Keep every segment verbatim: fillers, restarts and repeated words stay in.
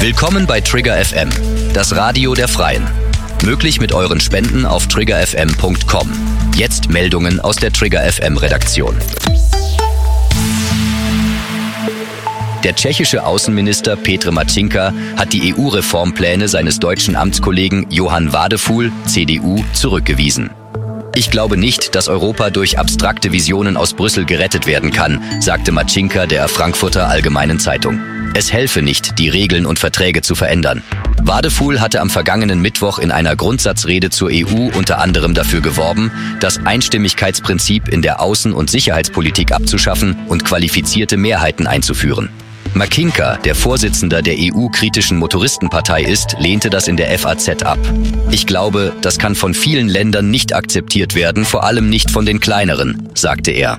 Willkommen bei Trigger F M, das Radio der Freien. Möglich mit euren Spenden auf trigger f m punkt com. Jetzt Meldungen aus der Trigger F M Redaktion. Der tschechische Außenminister Petr Matýnka hat die E U-Reformpläne seines deutschen Amtskollegen Johann Wadefuhl, C D U, zurückgewiesen. Ich glaube nicht, dass Europa durch abstrakte Visionen aus Brüssel gerettet werden kann, sagte Matýnka der Frankfurter Allgemeinen Zeitung. Es helfe nicht, die Regeln und Verträge zu verändern. Wadefuhl hatte am vergangenen Mittwoch in einer Grundsatzrede zur E U unter anderem dafür geworben, das Einstimmigkeitsprinzip in der Außen- und Sicherheitspolitik abzuschaffen und qualifizierte Mehrheiten einzuführen. Matýnka, der Vorsitzender der E U-kritischen Motoristenpartei ist, lehnte das in der F A Z ab. Ich glaube, das kann von vielen Ländern nicht akzeptiert werden, vor allem nicht von den kleineren, sagte er.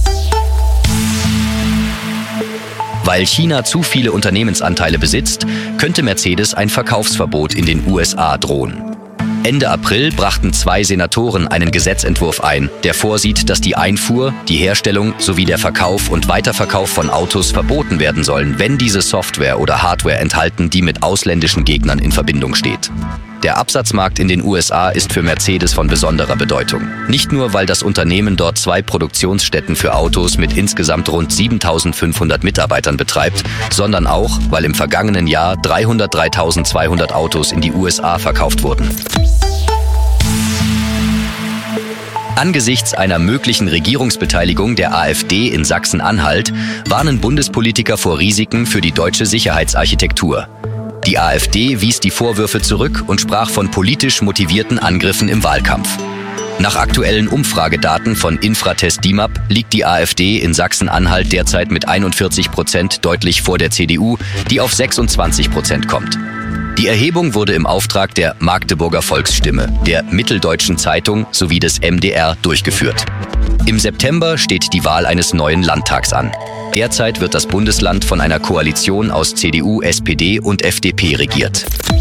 Weil China zu viele Unternehmensanteile besitzt, könnte Mercedes ein Verkaufsverbot in den U S A drohen. Ende April brachten zwei Senatoren einen Gesetzentwurf ein, der vorsieht, dass die Einfuhr, die Herstellung sowie der Verkauf und Weiterverkauf von Autos verboten werden sollen, wenn diese Software oder Hardware enthalten, die mit ausländischen Gegnern in Verbindung steht. Der Absatzmarkt in den U S A ist für Mercedes von besonderer Bedeutung. Nicht nur, weil das Unternehmen dort zwei Produktionsstätten für Autos mit insgesamt rund siebentausendfünfhundert Mitarbeitern betreibt, sondern auch, weil im vergangenen Jahr dreihundertdreitausendzweihundert Autos in die U S A verkauft wurden. Angesichts einer möglichen Regierungsbeteiligung der AfD in Sachsen-Anhalt warnen Bundespolitiker vor Risiken für die deutsche Sicherheitsarchitektur. Die AfD wies die Vorwürfe zurück und sprach von politisch motivierten Angriffen im Wahlkampf. Nach aktuellen Umfragedaten von Infratest DIMAP liegt die AfD in Sachsen-Anhalt derzeit mit einundvierzig Prozent deutlich vor der C D U, die auf sechsundzwanzig Prozent kommt. Die Erhebung wurde im Auftrag der Magdeburger Volksstimme, der Mitteldeutschen Zeitung sowie des M D R durchgeführt. Im September steht die Wahl eines neuen Landtags an. Derzeit wird das Bundesland von einer Koalition aus C D U, S P D und F D P regiert.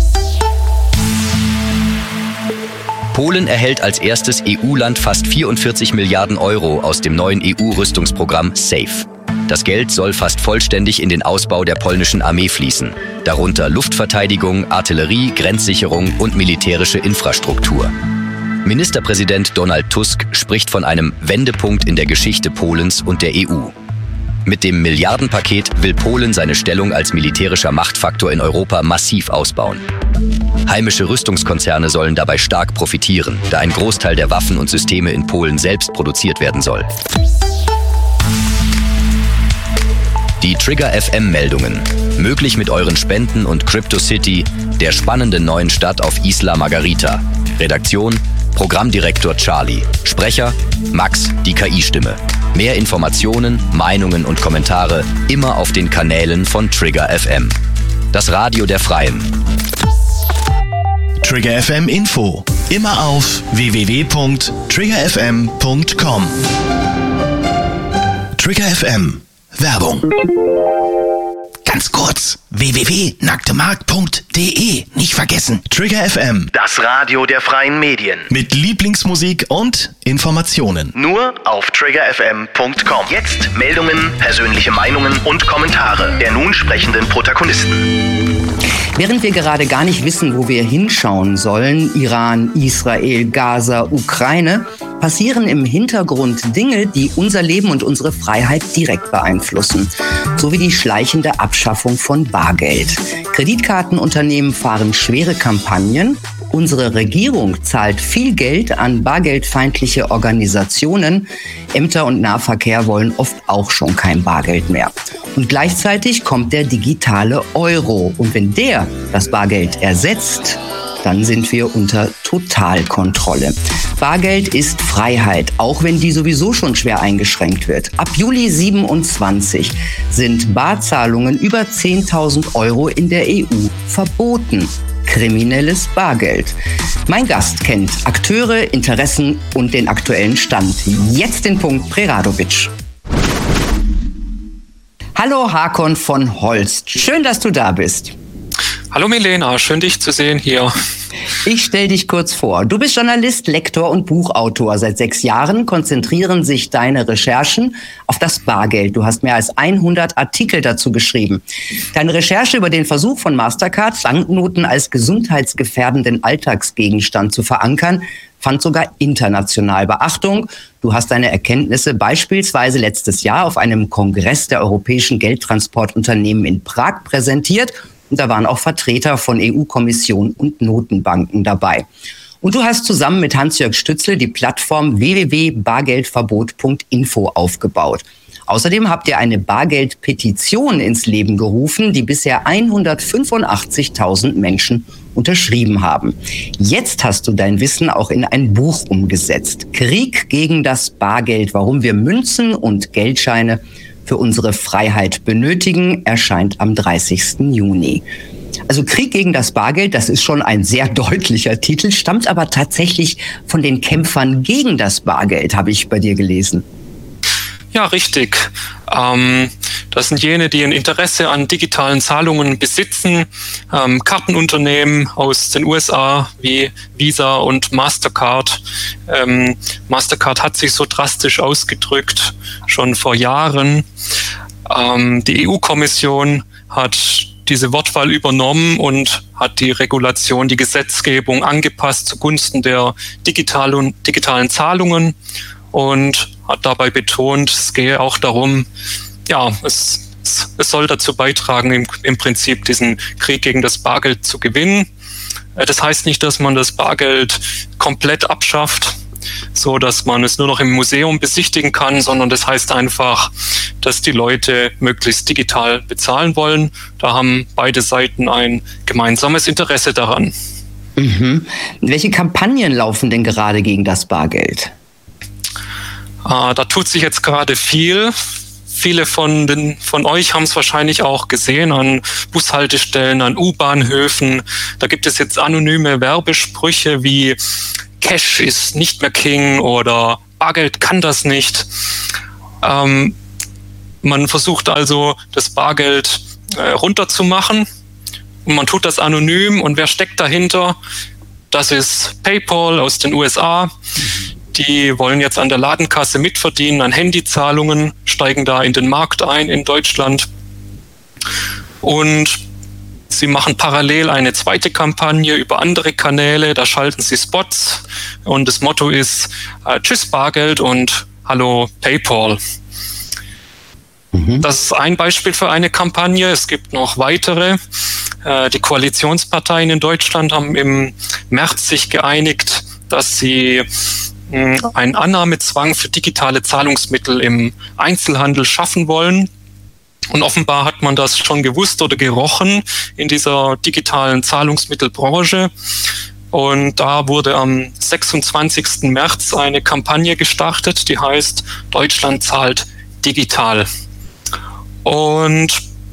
Polen erhält als erstes E U-Land fast vierundvierzig Milliarden Euro aus dem neuen E U-Rüstungsprogramm SAFE. Das Geld soll fast vollständig in den Ausbau der polnischen Armee fließen, darunter Luftverteidigung, Artillerie, Grenzsicherung und militärische Infrastruktur. Ministerpräsident Donald Tusk spricht von einem Wendepunkt in der Geschichte Polens und der E U. Mit dem Milliardenpaket will Polen seine Stellung als militärischer Machtfaktor in Europa massiv ausbauen. Heimische Rüstungskonzerne sollen dabei stark profitieren, da ein Großteil der Waffen und Systeme in Polen selbst produziert werden soll. Die Trigger F M-Meldungen. Möglich mit euren Spenden und Crypto City, der spannenden neuen Stadt auf Isla Margarita. Redaktion: Programmdirektor Charlie. Sprecher: Max, die K I-Stimme. Mehr Informationen, Meinungen und Kommentare immer auf den Kanälen von Trigger F M. Das Radio der Freien. Trigger F M Info. Immer auf w w w punkt trigger f m punkt com. Trigger F M. Werbung. Ganz kurz, w w w punkt nacktemarkt punkt d e. Nicht vergessen. Trigger F M. Das Radio der freien Medien. Mit Lieblingsmusik und Informationen. Nur auf trigger f m punkt com. Jetzt Meldungen, persönliche Meinungen und Kommentare der nun sprechenden Protagonisten. Während wir gerade gar nicht wissen, wo wir hinschauen sollen, Iran, Israel, Gaza, Ukraine, passieren im Hintergrund Dinge, die unser Leben und unsere Freiheit direkt beeinflussen. So wie die schleichende Abschaffung von Bargeld. Kreditkartenunternehmen fahren schwere Kampagnen. Unsere Regierung zahlt viel Geld an bargeldfeindliche Organisationen. Ämter und Nahverkehr wollen oft auch schon kein Bargeld mehr. Und gleichzeitig kommt der digitale Euro. Und wenn der das Bargeld ersetzt, dann sind wir unter Totalkontrolle. Bargeld ist Freiheit, auch wenn die sowieso schon schwer eingeschränkt wird. Ab Juli siebenundzwanzig sind Barzahlungen über zehntausend Euro in der E U verboten. Kriminelles Bargeld. Mein Gast kennt Akteure, Interessen und den aktuellen Stand. Jetzt den Punkt Preradovic. Hallo Hakon von Holst, schön, dass du da bist. Hallo Milena, schön dich zu sehen hier. Ich stelle dich kurz vor. Du bist Journalist, Lektor und Buchautor. Seit sechs Jahren konzentrieren sich deine Recherchen auf das Bargeld. Du hast mehr als hundert Artikel dazu geschrieben. Deine Recherche über den Versuch von Mastercard, Banknoten als gesundheitsgefährdenden Alltagsgegenstand zu verankern, fand sogar international Beachtung. Du hast deine Erkenntnisse beispielsweise letztes Jahr auf einem Kongress der europäischen Geldtransportunternehmen in Prag präsentiert. Und da waren auch Vertreter von E U-Kommission und Notenbanken dabei. Und du hast zusammen mit Hans-Jörg Stützle die Plattform w w w punkt bargeldverbot punkt info aufgebaut. Außerdem habt ihr eine Bargeldpetition ins Leben gerufen, die bisher hundertfünfundachtzigtausend Menschen unterschrieben haben. Jetzt hast du dein Wissen auch in ein Buch umgesetzt. Krieg gegen das Bargeld, warum wir Münzen und Geldscheine für unsere Freiheit benötigen, erscheint am dreißigsten Juni. Also Krieg gegen das Bargeld, das ist schon ein sehr deutlicher Titel, stammt aber tatsächlich von den Kämpfern gegen das Bargeld, habe ich bei dir gelesen. Ja, richtig. Ähm, das sind jene, die ein Interesse an digitalen Zahlungen besitzen. Ähm, Kartenunternehmen aus den U S A wie Visa und Mastercard. Ähm, Mastercard hat sich so drastisch ausgedrückt, schon vor Jahren. Ähm, die E U-Kommission hat diese Wortwahl übernommen und hat die Regulation, die Gesetzgebung angepasst zugunsten der digitalen, digitalen Zahlungen und hat dabei betont, es gehe auch darum, ja, es, es, es soll dazu beitragen, im, im Prinzip diesen Krieg gegen das Bargeld zu gewinnen. Das heißt nicht, dass man das Bargeld komplett abschafft, so dass man es nur noch im Museum besichtigen kann, sondern das heißt einfach, dass die Leute möglichst digital bezahlen wollen. Da haben beide Seiten ein gemeinsames Interesse daran. Mhm. Welche Kampagnen laufen denn gerade gegen das Bargeld? Äh, da tut sich jetzt gerade viel. Viele von, den, von euch haben es wahrscheinlich auch gesehen an Bushaltestellen, an U-Bahnhöfen. Da gibt es jetzt anonyme Werbesprüche wie Cash ist nicht mehr King oder Bargeld kann das nicht. Ähm, man versucht also, das Bargeld äh, runterzumachen und man tut das anonym. Und wer steckt dahinter? Das ist PayPal aus den U S A. Die wollen jetzt an der Ladenkasse mitverdienen, an Handyzahlungen, steigen da in den Markt ein in Deutschland. Und sie machen parallel eine zweite Kampagne über andere Kanäle, da schalten sie Spots und das Motto ist äh, Tschüss Bargeld und Hallo PayPal. Mhm. Das ist ein Beispiel für eine Kampagne, es gibt noch weitere. Äh, die Koalitionsparteien in Deutschland haben im März sich geeinigt, dass sie einen Annahmezwang für digitale Zahlungsmittel im Einzelhandel schaffen wollen. Und offenbar hat man das schon gewusst oder gerochen in dieser digitalen Zahlungsmittelbranche. Und da wurde am sechsundzwanzigsten März eine Kampagne gestartet, die heißt Deutschland zahlt digital. Und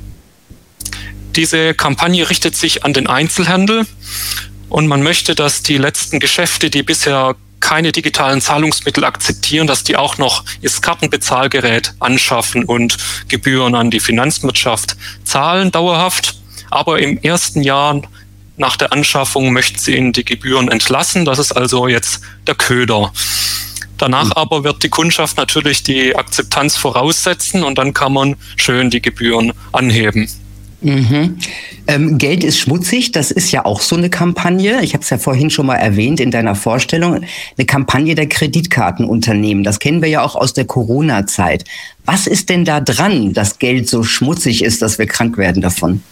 diese Kampagne richtet sich an den Einzelhandel. Und man möchte, dass die letzten Geschäfte, die bisher keine digitalen Zahlungsmittel akzeptieren, dass die auch noch ihr Kartenbezahlgerät anschaffen und Gebühren an die Finanzwirtschaft zahlen, dauerhaft. Aber im ersten Jahr nach der Anschaffung möchten sie ihnen die Gebühren entlassen. Das ist also jetzt der Köder. Danach aber wird die Kundschaft natürlich die Akzeptanz voraussetzen und dann kann man schön die Gebühren anheben. Mhm. Ähm, Geld ist schmutzig, das ist ja auch so eine Kampagne. Ich habe es ja vorhin schon mal erwähnt in deiner Vorstellung. Eine Kampagne der Kreditkartenunternehmen. Das kennen wir ja auch aus der Corona-Zeit. Was ist denn da dran, dass Geld so schmutzig ist, dass wir krank werden davon?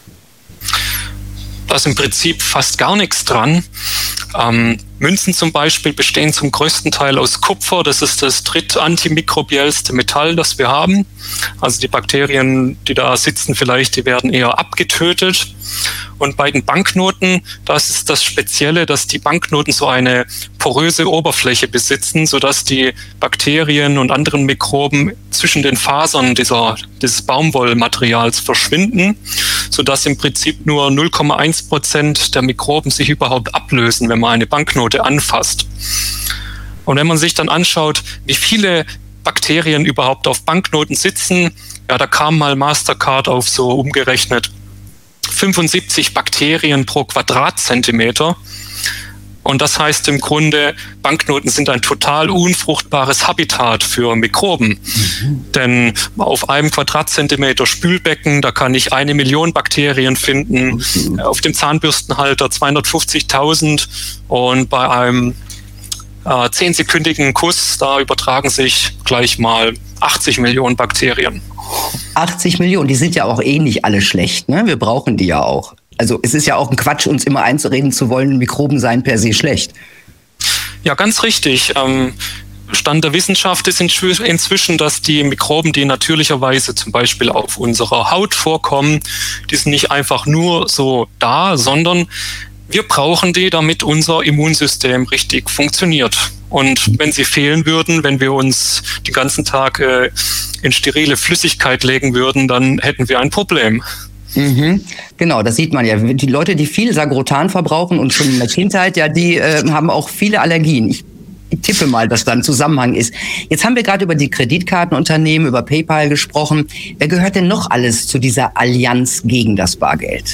Da ist im Prinzip fast gar nichts dran. Ähm, Münzen zum Beispiel bestehen zum größten Teil aus Kupfer. Das ist das drittantimikrobiellste Metall, das wir haben. Also die Bakterien, die da sitzen vielleicht, die werden eher abgetötet. Und bei den Banknoten, das ist das Spezielle, dass die Banknoten so eine poröse Oberfläche besitzen, sodass die Bakterien und anderen Mikroben zwischen den Fasern dieser, dieses Baumwollmaterials verschwinden, sodass im Prinzip nur null Komma eins Prozent der Mikroben sich überhaupt ablösen, wenn man eine Banknote anfasst. Und wenn man sich dann anschaut, wie viele Bakterien überhaupt auf Banknoten sitzen, ja, da kam mal Mastercard auf so umgerechnet fünfundsiebzig Bakterien pro Quadratzentimeter. Und das heißt im Grunde, Banknoten sind ein total unfruchtbares Habitat für Mikroben. Mhm. Denn auf einem Quadratzentimeter Spülbecken, da kann ich eine Million Bakterien finden, mhm. auf dem Zahnbürstenhalter zweihundertfünfzigtausend und bei einem äh, zehnsekündigen Kuss, da übertragen sich gleich mal achtzig Millionen Bakterien. achtzig Millionen, die sind ja auch eh nicht alle schlecht, ne? Wir brauchen die ja auch. Also es ist ja auch ein Quatsch, uns immer einzureden zu wollen, Mikroben seien per se schlecht. Ja, ganz richtig. Ähm, Stand der Wissenschaft ist inzwischen, dass die Mikroben, die natürlicherweise zum Beispiel auf unserer Haut vorkommen, die sind nicht einfach nur so da, sondern wir brauchen die, damit unser Immunsystem richtig funktioniert. Und wenn sie fehlen würden, wenn wir uns den ganzen Tag äh, in sterile Flüssigkeit legen würden, dann hätten wir ein Problem. Mhm. Genau, das sieht man ja. Die Leute, die viel Sagrotan verbrauchen und schon in der Kindheit, ja, die äh, haben auch viele Allergien. Ich tippe mal, dass da ein Zusammenhang ist. Jetzt haben wir gerade über die Kreditkartenunternehmen, über PayPal gesprochen. Wer gehört denn noch alles zu dieser Allianz gegen das Bargeld?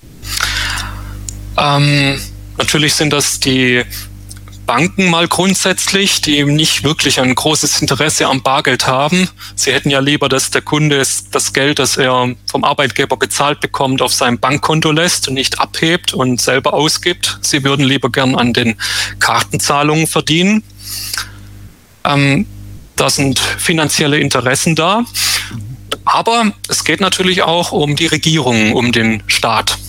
Ähm, natürlich sind das die Banken mal grundsätzlich, die nicht wirklich ein großes Interesse am Bargeld haben. Sie hätten ja lieber, dass der Kunde das Geld, das er vom Arbeitgeber bezahlt bekommt, auf seinem Bankkonto lässt und nicht abhebt und selber ausgibt. Sie würden lieber gern an den Kartenzahlungen verdienen. Ähm, da sind finanzielle Interessen da. Aber es geht natürlich auch um die Regierung, um den Staat.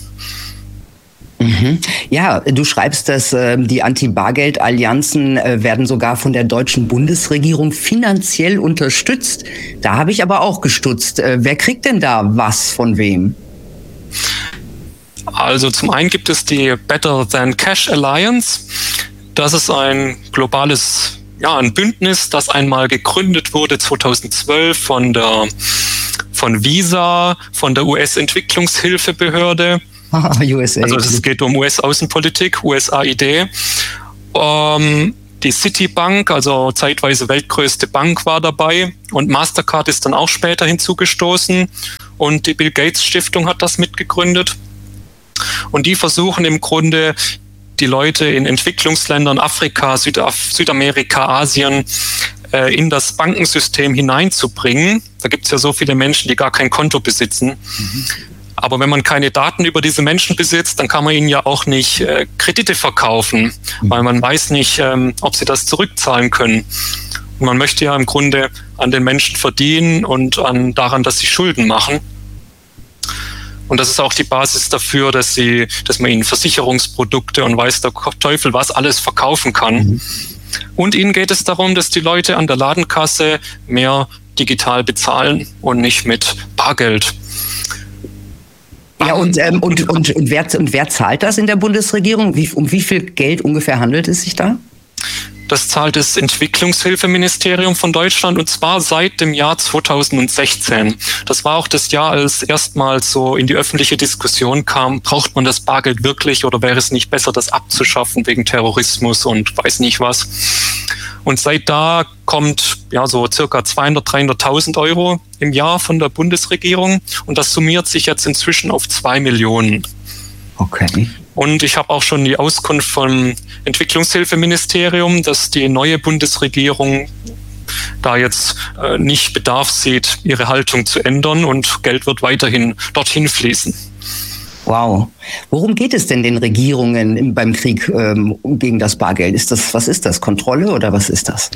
Ja, du schreibst, dass äh, die Anti-Bargeld-Allianzen äh, werden sogar von der deutschen Bundesregierung finanziell unterstützt. Da habe ich aber auch gestutzt. Äh, wer kriegt denn da was von wem? Also zum einen gibt es die Better Than Cash Alliance. Das ist ein globales, ja, ein Bündnis, das einmal gegründet wurde zweitausendzwölf von der von Visa, von der U S-Entwicklungshilfebehörde. U S A. Also es geht um U S-Außenpolitik, U S A I D. Ähm, die Citibank, also zeitweise weltgrößte Bank, war dabei und Mastercard ist dann auch später hinzugestoßen und die Bill Gates Stiftung hat das mitgegründet. Und die versuchen im Grunde, die Leute in Entwicklungsländern, Afrika, Südaf- Südamerika, Asien, äh, in das Bankensystem hineinzubringen. Da gibt es ja so viele Menschen, die gar kein Konto besitzen. Mhm. Aber wenn man keine Daten über diese Menschen besitzt, dann kann man ihnen ja auch nicht äh, Kredite verkaufen, weil man weiß nicht, ähm, ob sie das zurückzahlen können. Und man möchte ja im Grunde an den Menschen verdienen und an, daran, dass sie Schulden machen. Und das ist auch die Basis dafür, dass sie, dass man ihnen Versicherungsprodukte und weiß der Teufel was alles verkaufen kann. Mhm. Und ihnen geht es darum, dass die Leute an der Ladenkasse mehr digital bezahlen und nicht mit Bargeld. Ja, und, ähm, und, und, und, wer, und wer zahlt das in der Bundesregierung? Wie, um wie viel Geld ungefähr handelt es sich da? Das zahlt das Entwicklungshilfeministerium von Deutschland und zwar seit dem Jahr zweitausendsechzehn. Das war auch das Jahr, als erstmals so in die öffentliche Diskussion kam, braucht man das Bargeld wirklich oder wäre es nicht besser, das abzuschaffen wegen Terrorismus und weiß nicht was. Und seit da kommt ja so circa zweihundert, dreihunderttausend Euro im Jahr von der Bundesregierung und das summiert sich jetzt inzwischen auf zwei Millionen. Okay. Und ich habe auch schon die Auskunft vom Entwicklungshilfeministerium, dass die neue Bundesregierung da jetzt äh, nicht Bedarf sieht, ihre Haltung zu ändern und Geld wird weiterhin dorthin fließen. Wow. Worum geht es denn den Regierungen im, beim Krieg ähm, gegen das Bargeld? Ist das, was ist das? Kontrolle oder was ist das?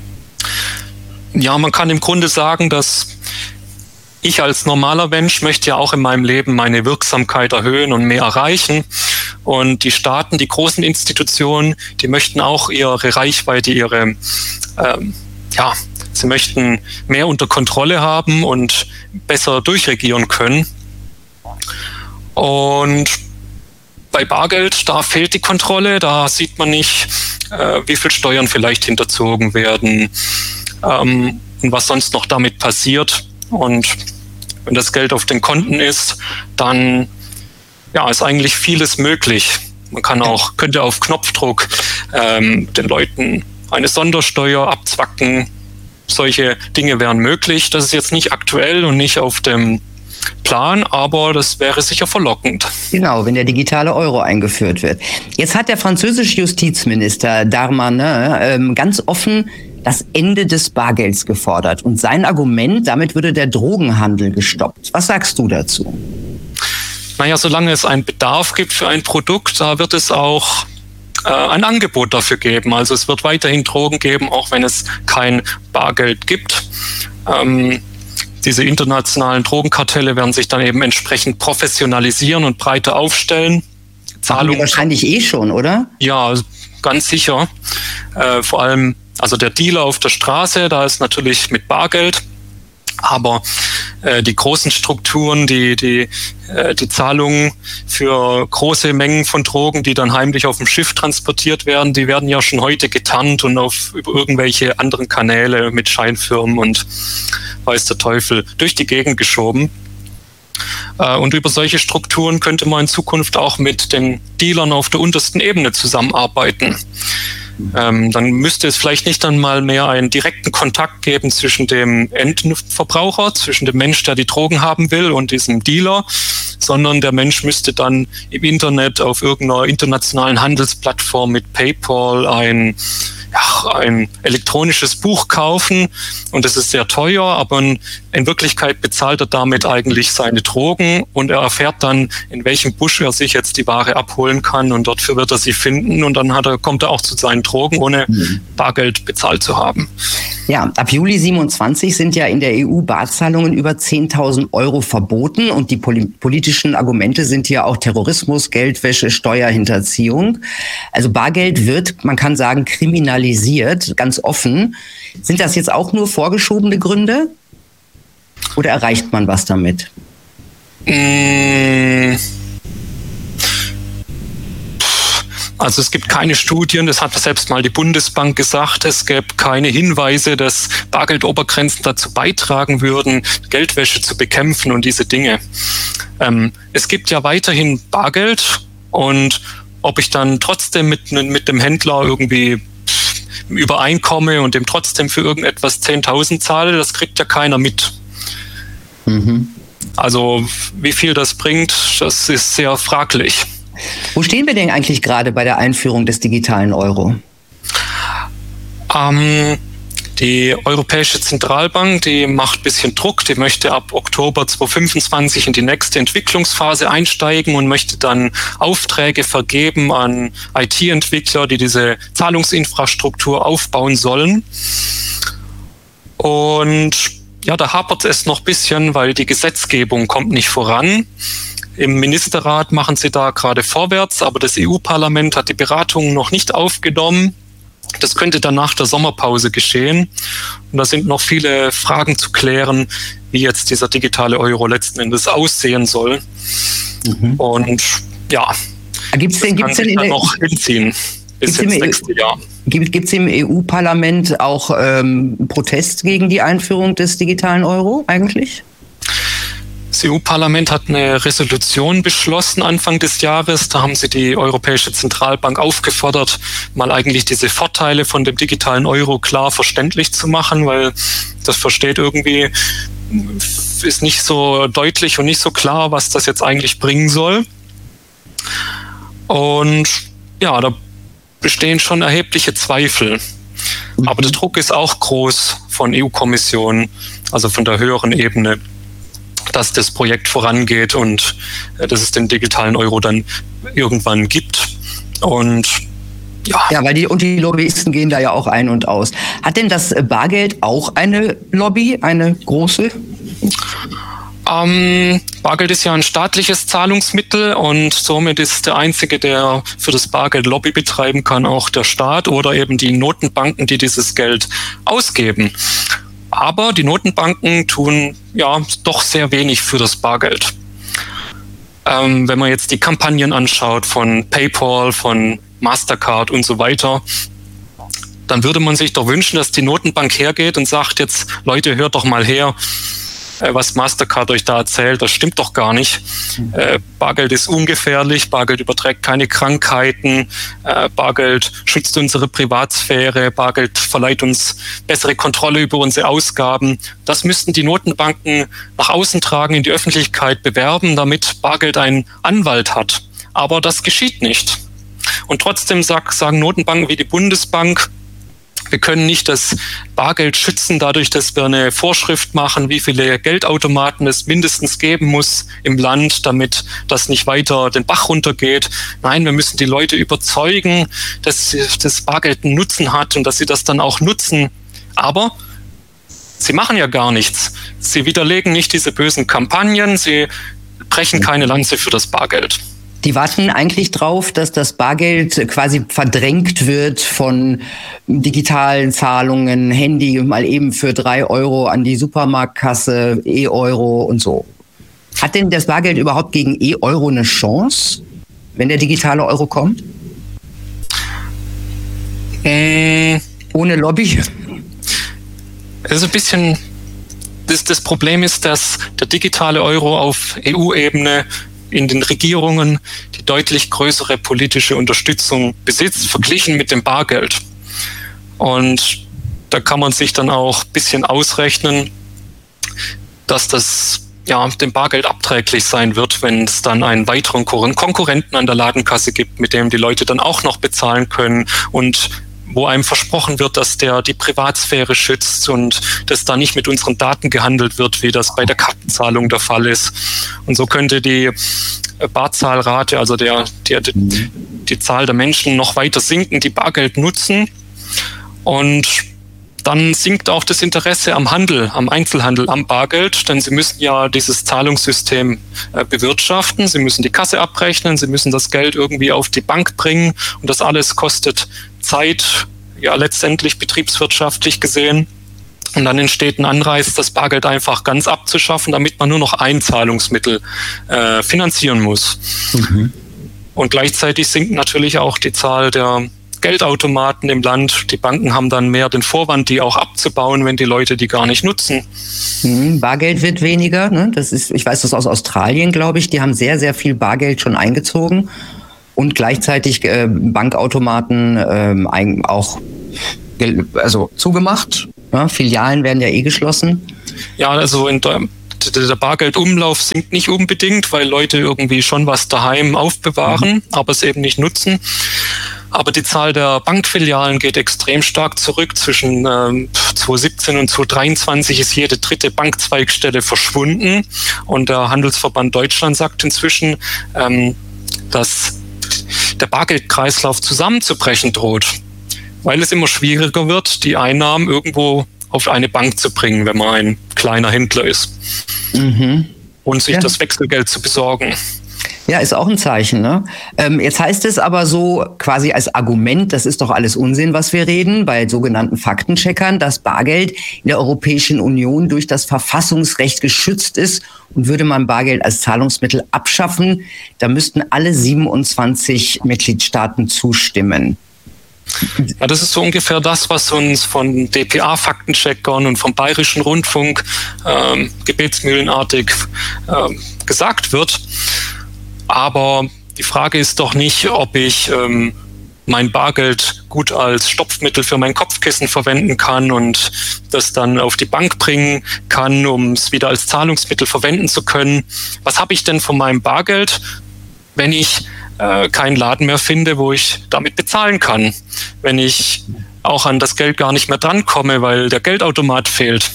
Ja, man kann im Grunde sagen, dass ich als normaler Mensch möchte ja auch in meinem Leben meine Wirksamkeit erhöhen und mehr erreichen. Und die Staaten, die großen Institutionen, die möchten auch ihre Reichweite, ihre, ähm, ja, sie möchten mehr unter Kontrolle haben und besser durchregieren können. Und bei Bargeld, da fehlt die Kontrolle, da sieht man nicht, äh, wie viel Steuern vielleicht hinterzogen werden ähm, und was sonst noch damit passiert. Und wenn das Geld auf den Konten ist, dann ja, ist eigentlich vieles möglich. Man kann auch, könnte auf Knopfdruck ähm, den Leuten eine Sondersteuer abzwacken. Solche Dinge wären möglich. Das ist jetzt nicht aktuell und nicht auf dem Plan, aber das wäre sicher verlockend. Genau, wenn der digitale Euro eingeführt wird. Jetzt hat der französische Justizminister Darmanin ähm, ganz offen das Ende des Bargelds gefordert. Und sein Argument, damit würde der Drogenhandel gestoppt. Was sagst du dazu? Naja, solange es einen Bedarf gibt für ein Produkt, da wird es auch äh, ein Angebot dafür geben. Also es wird weiterhin Drogen geben, auch wenn es kein Bargeld gibt. Ähm, diese internationalen Drogenkartelle werden sich dann eben entsprechend professionalisieren und breiter aufstellen. Zahlungen wahrscheinlich eh schon, oder? Ja, ganz sicher. Äh, vor allem, also der Dealer auf der Straße, da ist natürlich mit Bargeld. Aber äh, die großen Strukturen, die, die, äh, die Zahlungen für große Mengen von Drogen, die dann heimlich auf dem Schiff transportiert werden, die werden ja schon heute getarnt und auf über irgendwelche anderen Kanäle mit Scheinfirmen und weiß der Teufel durch die Gegend geschoben. Äh, und über solche Strukturen könnte man in Zukunft auch mit den Dealern auf der untersten Ebene zusammenarbeiten. Ähm, dann müsste es vielleicht nicht dann mal mehr einen direkten Kontakt geben zwischen dem Endverbraucher, zwischen dem Mensch, der die Drogen haben will, und diesem Dealer, sondern der Mensch müsste dann im Internet auf irgendeiner internationalen Handelsplattform mit PayPal ein, ja, ein elektronisches Buch kaufen, und das ist sehr teuer, aber in, in Wirklichkeit bezahlt er damit eigentlich seine Drogen, und er erfährt dann, in welchem Busch er sich jetzt die Ware abholen kann, und dort wird er sie finden, und dann hat er, kommt er auch zu seinen Drogen, ohne mhm. Bargeld bezahlt zu haben. Ja, ab Juli siebenundzwanzig sind ja in der E U Barzahlungen über zehntausend Euro verboten, und die poli- politischen Argumente sind hier auch Terrorismus, Geldwäsche, Steuerhinterziehung. Also Bargeld wird, man kann sagen, kriminalisiert, ganz offen. Sind das jetzt auch nur vorgeschobene Gründe? Oder erreicht man was damit? Also es gibt keine Studien, das hat selbst mal die Bundesbank gesagt, es gäbe keine Hinweise, dass Bargeldobergrenzen dazu beitragen würden, Geldwäsche zu bekämpfen und diese Dinge. Ähm, es gibt ja weiterhin Bargeld, und ob ich dann trotzdem mit, mit dem Händler irgendwie übereinkomme und dem trotzdem für irgendetwas zehntausend zahle, das kriegt ja keiner mit. Mhm. Also wie viel das bringt, das ist sehr fraglich. Wo stehen wir denn eigentlich gerade bei der Einführung des digitalen Euro? Ähm, die Europäische Zentralbank, die macht ein bisschen Druck, die möchte ab Oktober zweitausendfünfundzwanzig in die nächste Entwicklungsphase einsteigen und möchte dann Aufträge vergeben an I T-Entwickler, die diese Zahlungsinfrastruktur aufbauen sollen. Und ja, da hapert es noch ein bisschen, weil die Gesetzgebung kommt nicht voran. Im Ministerrat machen sie da gerade vorwärts, aber das E U-Parlament hat die Beratungen noch nicht aufgenommen. Das könnte dann nach der Sommerpause geschehen. Und da sind noch viele Fragen zu klären, wie jetzt dieser digitale Euro letzten Endes aussehen soll. Mhm. Und ja, gibt's denn, das gibt's kann sich denn dann noch hinziehen bis ins nächste Jahr. Gibt es im E U-Parlament auch ähm, Protest gegen die Einführung des digitalen Euro eigentlich? Das E U-Parlament hat eine Resolution beschlossen Anfang des Jahres. Da haben sie die Europäische Zentralbank aufgefordert, mal eigentlich diese Vorteile von dem digitalen Euro klar verständlich zu machen, weil das versteht irgendwie, ist nicht so deutlich und nicht so klar, was das jetzt eigentlich bringen soll. Und ja, da bestehen schon erhebliche Zweifel. Aber der Druck ist auch groß von E U-Kommission, also von der höheren Ebene, dass das Projekt vorangeht und dass es den digitalen Euro dann irgendwann gibt. Und ja. Ja, weil die, und die Lobbyisten gehen da ja auch ein und aus. Hat denn das Bargeld auch eine Lobby, eine große? Ähm, Bargeld ist ja ein staatliches Zahlungsmittel, und somit ist der Einzige, der für das Bargeld Lobby betreiben kann, auch der Staat oder eben die Notenbanken, die dieses Geld ausgeben. Aber die Notenbanken tun ja doch sehr wenig für das Bargeld. Ähm, wenn man jetzt die Kampagnen anschaut von PayPal, von Mastercard und so weiter, dann würde man sich doch wünschen, dass die Notenbank hergeht und sagt, jetzt Leute, hört doch mal her, äh, was Mastercard euch da erzählt, das stimmt doch gar nicht. Äh, Bargeld ist ungefährlich, Bargeld überträgt keine Krankheiten, äh, Bargeld schützt unsere Privatsphäre, Bargeld verleiht uns bessere Kontrolle über unsere Ausgaben. Das müssten die Notenbanken nach außen tragen, in die Öffentlichkeit bewerben, damit Bargeld einen Anwalt hat. Aber das geschieht nicht. Und trotzdem sag, sagen Notenbanken wie die Bundesbank, wir können nicht das Bargeld schützen, dadurch, dass wir eine Vorschrift machen, wie viele Geldautomaten es mindestens geben muss im Land, damit das nicht weiter den Bach runtergeht. Nein, wir müssen die Leute überzeugen, dass das Bargeld einen Nutzen hat und dass sie das dann auch nutzen. Aber sie machen ja gar nichts. Sie widerlegen nicht diese bösen Kampagnen, sie brechen keine Lanze für das Bargeld. Die warten eigentlich drauf, dass das Bargeld quasi verdrängt wird von digitalen Zahlungen, Handy mal eben für drei Euro an die Supermarktkasse, E-Euro und so. Hat denn das Bargeld überhaupt gegen E-Euro eine Chance, wenn der digitale Euro kommt? Äh, Ohne Lobby? Also ein bisschen, das, das Problem ist, dass der digitale Euro auf E U-Ebene in den Regierungen die deutlich größere politische Unterstützung besitzt, verglichen mit dem Bargeld. Und da kann man sich dann auch ein bisschen ausrechnen, dass das ja dem Bargeld abträglich sein wird, wenn es dann einen weiteren Konkurrenten an der Ladenkasse gibt, mit dem die Leute dann auch noch bezahlen können und wo einem versprochen wird, dass der die Privatsphäre schützt und dass da nicht mit unseren Daten gehandelt wird, wie das bei der Kartenzahlung der Fall ist. Und so könnte die Barzahlrate, also der, der, die, die Zahl der Menschen noch weiter sinken, die Bargeld nutzen. Und dann sinkt auch das Interesse am Handel, am Einzelhandel, am Bargeld, denn sie müssen ja dieses Zahlungssystem äh, bewirtschaften, sie müssen die Kasse abrechnen, sie müssen das Geld irgendwie auf die Bank bringen und das alles kostet Zeit, ja letztendlich betriebswirtschaftlich gesehen. Und dann entsteht ein Anreiz, das Bargeld einfach ganz abzuschaffen, damit man nur noch ein Zahlungsmittel äh, finanzieren muss. Mhm. Und gleichzeitig sinkt natürlich auch die Zahl der Geldautomaten im Land. Die Banken haben dann mehr den Vorwand, die auch abzubauen, wenn die Leute die gar nicht nutzen. Mhm, Bargeld wird weniger. Ne? Das ist, ich weiß das aus Australien, glaube ich. Die haben sehr, sehr viel Bargeld schon eingezogen und gleichzeitig äh, Bankautomaten ähm, auch also zugemacht. Ja, Filialen werden ja eh geschlossen. Ja, also in der, der Bargeldumlauf sinkt nicht unbedingt, weil Leute irgendwie schon was daheim aufbewahren, mhm. aber es eben nicht nutzen. Aber die Zahl der Bankfilialen geht extrem stark zurück. Zwischen ähm, zweitausendsiebzehn und zweitausenddreiundzwanzig ist jede dritte Bankzweigstelle verschwunden. Und der Handelsverband Deutschland sagt inzwischen, ähm, dass der Bargeldkreislauf zusammenzubrechen droht, weil es immer schwieriger wird, die Einnahmen irgendwo auf eine Bank zu bringen, wenn man ein kleiner Händler ist. Mhm. Und sich ja. das Wechselgeld zu besorgen. Ja, ist auch ein Zeichen. Ne? Ähm, jetzt heißt es aber so quasi als Argument, das ist doch alles Unsinn, was wir reden, bei sogenannten Faktencheckern, dass Bargeld in der Europäischen Union durch das Verfassungsrecht geschützt ist. Und würde man Bargeld als Zahlungsmittel abschaffen, da müssten alle siebenundzwanzig Mitgliedstaaten zustimmen. Ja, das ist so ungefähr das, was uns von D P A-Faktencheckern und vom Bayerischen Rundfunk ähm, gebetsmühlenartig ähm, gesagt wird. Aber die Frage ist doch nicht, ob ich ähm, mein Bargeld gut als Stopfmittel für mein Kopfkissen verwenden kann und das dann auf die Bank bringen kann, um es wieder als Zahlungsmittel verwenden zu können. Was habe ich denn von meinem Bargeld, wenn ich äh, keinen Laden mehr finde, wo ich damit bezahlen kann? Wenn ich auch an das Geld gar nicht mehr drankomme, weil der Geldautomat fehlt?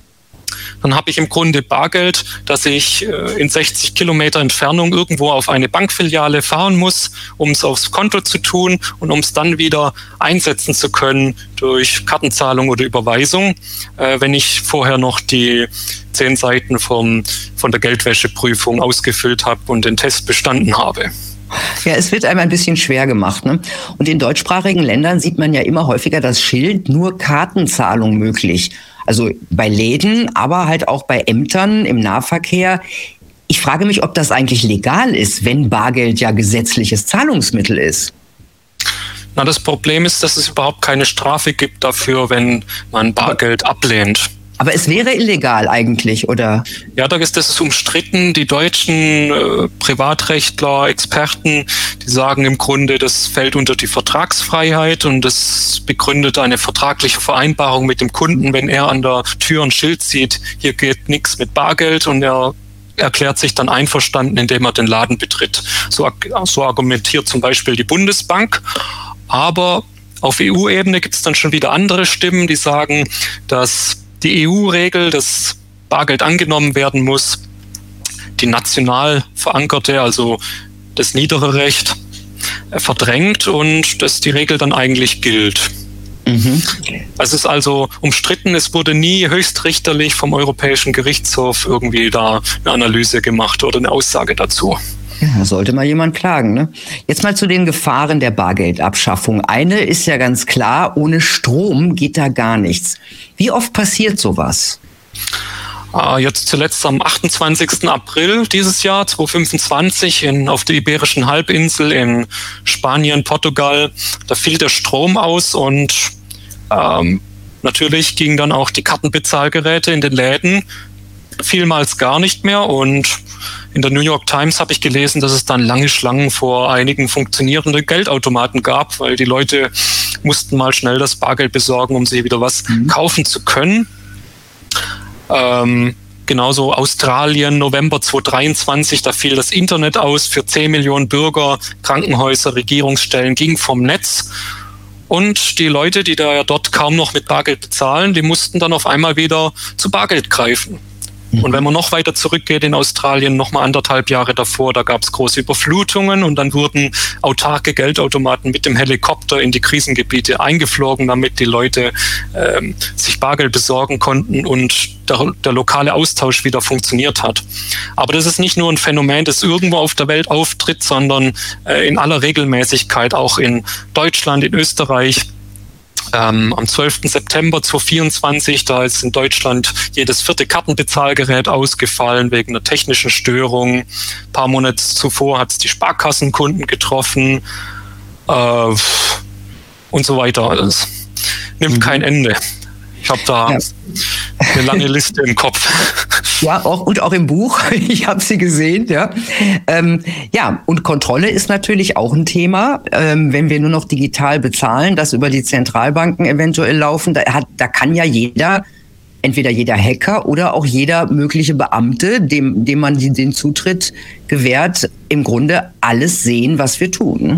Dann habe ich im Grunde Bargeld, dass ich in sechzig Kilometer Entfernung irgendwo auf eine Bankfiliale fahren muss, um es aufs Konto zu tun und um es dann wieder einsetzen zu können durch Kartenzahlung oder Überweisung, wenn ich vorher noch die zehn Seiten vom, von der Geldwäscheprüfung ausgefüllt habe und den Test bestanden habe. Ja, es wird einem ein bisschen schwer gemacht. Ne? Und in deutschsprachigen Ländern sieht man ja immer häufiger das Schild, nur Kartenzahlung möglich. Also bei Läden, aber halt auch bei Ämtern im Nahverkehr. Ich frage mich, ob das eigentlich legal ist, wenn Bargeld ja gesetzliches Zahlungsmittel ist. Na, das Problem ist, dass es überhaupt keine Strafe gibt dafür, wenn man Bargeld ablehnt. Aber es wäre illegal eigentlich, oder? Ja, da ist das umstritten. Die deutschen äh, Privatrechtler, Experten, die sagen im Grunde, das fällt unter die Vertragsfreiheit und das begründet eine vertragliche Vereinbarung mit dem Kunden, wenn er an der Tür ein Schild sieht, hier geht nichts mit Bargeld, und er erklärt sich dann einverstanden, indem er den Laden betritt. So, so argumentiert zum Beispiel die Bundesbank. Aber auf E U-Ebene gibt es dann schon wieder andere Stimmen, die sagen, dass die E U-Regel, dass Bargeld angenommen werden muss, die national verankerte, also das niedere Recht, verdrängt und dass die Regel dann eigentlich gilt. Mhm. Es ist also umstritten, es wurde nie höchstrichterlich vom Europäischen Gerichtshof irgendwie da eine Analyse gemacht oder eine Aussage dazu. Ja, sollte mal jemand klagen, ne? Jetzt mal zu den Gefahren der Bargeldabschaffung. Eine ist ja ganz klar, ohne Strom geht da gar nichts. Wie oft passiert sowas? Jetzt zuletzt am achtundzwanzigsten April dieses Jahr, zweitausendfünfundzwanzig, in, auf der Iberischen Halbinsel in Spanien, Portugal. Da fiel der Strom aus und ähm, natürlich gingen dann auch die Kartenbezahlgeräte in den Läden vielmals gar nicht mehr. Und in der New York Times habe ich gelesen, dass es dann lange Schlangen vor einigen funktionierenden Geldautomaten gab, weil die Leute mussten mal schnell das Bargeld besorgen, um sich wieder was mhm. kaufen zu können. Ähm, genauso Australien, November zweitausenddreiundzwanzig, da fiel das Internet aus für zehn Millionen Bürger, Krankenhäuser, Regierungsstellen, ging vom Netz. Und die Leute, die da ja dort kaum noch mit Bargeld bezahlen, die mussten dann auf einmal wieder zu Bargeld greifen. Und wenn man noch weiter zurückgeht in Australien, noch mal anderthalb Jahre davor, da gab es große Überflutungen und dann wurden autarke Geldautomaten mit dem Helikopter in die Krisengebiete eingeflogen, damit die Leute ähm, sich Bargeld besorgen konnten und der, der lokale Austausch wieder funktioniert hat. Aber das ist nicht nur ein Phänomen, das irgendwo auf der Welt auftritt, sondern äh, in aller Regelmäßigkeit auch in Deutschland, in Österreich. Ähm, am zwölften September zweitausendvierundzwanzig, da ist in Deutschland jedes vierte Kartenbezahlgerät ausgefallen wegen einer technischen Störung. Ein paar Monate zuvor hat es die Sparkassenkunden getroffen äh, und so weiter. Es nimmt mhm. kein Ende. Ich habe da ja. eine lange Liste im Kopf. Ja, auch, und auch im Buch. Ich habe sie gesehen, ja. Ähm, ja, und Kontrolle ist natürlich auch ein Thema. Ähm, wenn wir nur noch digital bezahlen, das über die Zentralbanken eventuell laufen, da, hat, da kann ja jeder, entweder jeder Hacker oder auch jeder mögliche Beamte, dem, dem man den Zutritt gewährt, im Grunde alles sehen, was wir tun.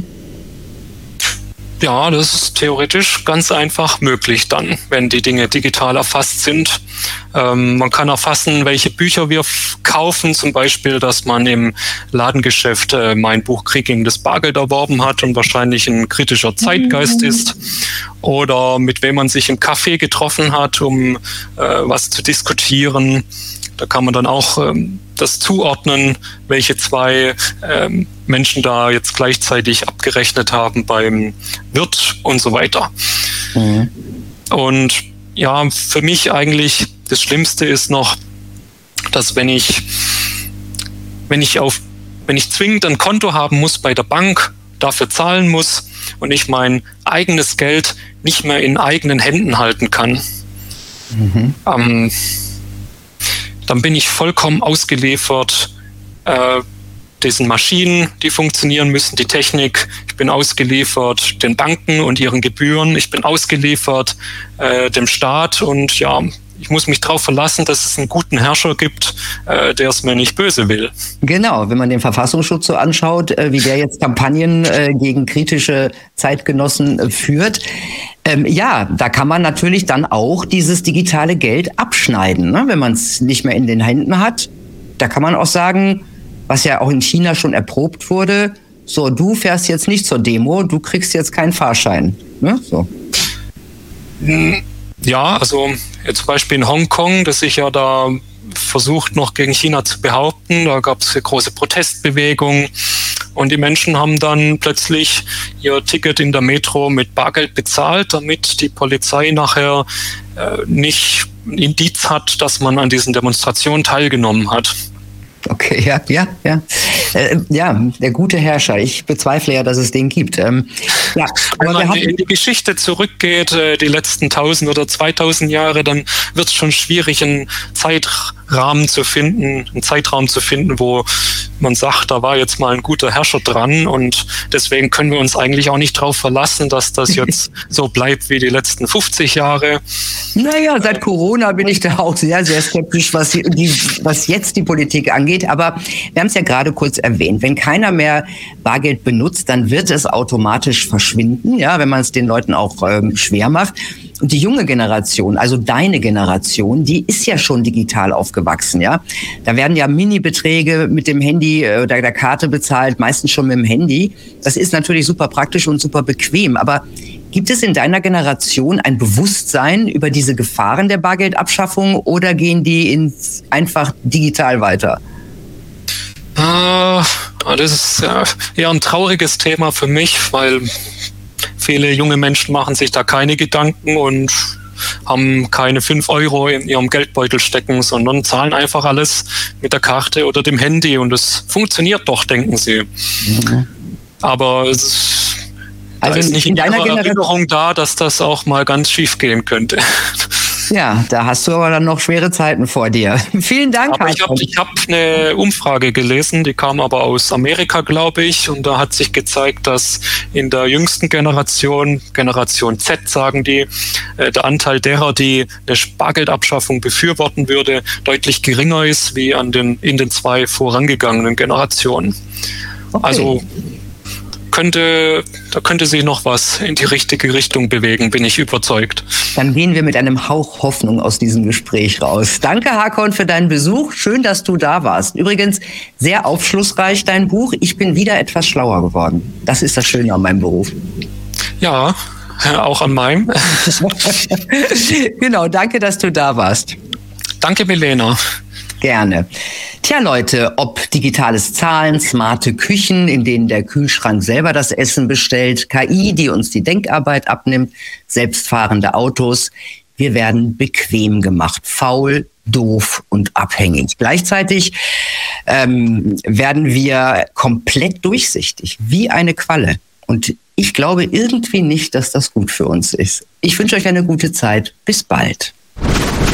Ja, das ist theoretisch ganz einfach möglich dann, wenn die Dinge digital erfasst sind. Ähm, man kann erfassen, welche Bücher wir f- kaufen, zum Beispiel, dass man im Ladengeschäft äh, mein Buch Krieg gegen das Bargeld erworben hat und wahrscheinlich ein kritischer Zeitgeist mhm. ist. Oder mit wem man sich im Café getroffen hat, um äh, was zu diskutieren. Da kann man dann auch ähm, das zuordnen, welche zwei ähm, Menschen da jetzt gleichzeitig abgerechnet haben beim Wirt und so weiter. Mhm. Und ja, für mich eigentlich das Schlimmste ist noch, dass wenn ich, wenn ich auf, wenn ich zwingend ein Konto haben muss bei der Bank, dafür zahlen muss und ich mein eigenes Geld nicht mehr in eigenen Händen halten kann, mhm. ähm, dann bin ich vollkommen ausgeliefert äh, diesen Maschinen, die funktionieren müssen, die Technik. Ich bin ausgeliefert den Banken und ihren Gebühren. Ich bin ausgeliefert äh, dem Staat und ja, ich muss mich darauf verlassen, dass es einen guten Herrscher gibt, äh, der es mir nicht böse will. Genau, wenn man den Verfassungsschutz so anschaut, äh, wie der jetzt Kampagnen äh, gegen kritische Zeitgenossen äh, führt. Ähm, ja, da kann man natürlich dann auch dieses digitale Geld abschneiden, ne? Wenn man es nicht mehr in den Händen hat. Da kann man auch sagen, was ja auch in China schon erprobt wurde, so, du fährst jetzt nicht zur Demo, du kriegst jetzt keinen Fahrschein. Ne? So. Ja, also jetzt zum Beispiel in Hongkong, das sich ja da versucht noch gegen China zu behaupten, da gab es eine große Protestbewegung. Und die Menschen haben dann plötzlich ihr Ticket in der Metro mit Bargeld bezahlt, damit die Polizei nachher äh, nicht ein Indiz hat, dass man an diesen Demonstrationen teilgenommen hat. Okay, ja, ja, ja. Äh, ja, der gute Herrscher. Ich bezweifle ja, dass es den gibt. Ähm, ja, Wenn aber man wir haben in die Geschichte zurückgeht, äh, die letzten tausend oder zweitausend Jahre, dann wird es schon schwierig, einen Zeitrahmen zu finden, einen Zeitraum zu finden, wo man sagt, da war jetzt mal ein guter Herrscher dran, und deswegen können wir uns eigentlich auch nicht darauf verlassen, dass das jetzt so bleibt wie die letzten fünfzig Jahre. Naja, seit Corona bin ich da auch sehr, sehr skeptisch, was, die, was jetzt die Politik angeht. Aber wir haben es ja gerade kurz erwähnt. Wenn keiner mehr Bargeld benutzt, dann wird es automatisch verschwinden, ja, wenn man es den Leuten auch ähm, schwer macht. Und die junge Generation, also deine Generation, die ist ja schon digital aufgewachsen, ja. Da werden ja Mini-Beträge mit dem Handy oder der Karte bezahlt, meistens schon mit dem Handy. Das ist natürlich super praktisch und super bequem. Aber gibt es in deiner Generation ein Bewusstsein über diese Gefahren der Bargeldabschaffung, oder gehen die ins einfach digital weiter? Ah, das ist eher ein trauriges Thema für mich, weil viele junge Menschen machen sich da keine Gedanken und haben keine fünf Euro in ihrem Geldbeutel stecken, sondern zahlen einfach alles mit der Karte oder dem Handy, und es funktioniert doch, denken sie. Mhm. Aber es, also da ist nicht in deiner Erinnerung da, dass das auch mal ganz schief gehen könnte. Ja, da hast du aber dann noch schwere Zeiten vor dir. Vielen Dank. Aber ich habe ich hab eine Umfrage gelesen, die kam aber aus Amerika, glaube ich, und da hat sich gezeigt, dass in der jüngsten Generation, Generation Z sagen die, der Anteil derer, die eine Bargeldabschaffung befürworten würde, deutlich geringer ist wie an den, in den zwei vorangegangenen Generationen. Okay. Also könnte, da könnte sich noch was in die richtige Richtung bewegen, bin ich überzeugt. Dann gehen wir mit einem Hauch Hoffnung aus diesem Gespräch raus. Danke, Hakon, für deinen Besuch. Schön, dass du da warst. Übrigens, sehr aufschlussreich dein Buch. Ich bin wieder etwas schlauer geworden. Das ist das Schöne an meinem Beruf. Ja, auch an meinem. Genau, danke, dass du da warst. Danke, Milena. Gerne. Tja, Leute, ob digitales Zahlen, smarte Küchen, in denen der Kühlschrank selber das Essen bestellt, K I, die uns die Denkarbeit abnimmt, selbstfahrende Autos, wir werden bequem gemacht, faul, doof und abhängig. Gleichzeitig ähm, werden wir komplett durchsichtig, wie eine Qualle. Und ich glaube irgendwie nicht, dass das gut für uns ist. Ich wünsche euch eine gute Zeit. Bis bald.